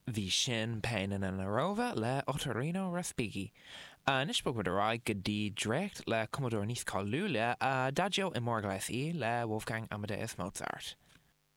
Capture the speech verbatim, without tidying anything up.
Bhí sin Péineann an Arómha le Ottorino Respighi. A Nis bog a rá go dtí drécht le Commodore níos cáiliúla a Adagio in Morgalaes í le Wolfgang Amadeus Mozart.